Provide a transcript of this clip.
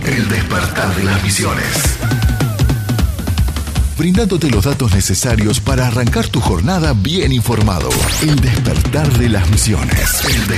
El despertar de las misiones. Brindándote los datos necesarios para arrancar tu jornada bien informado. El despertar de las misiones. El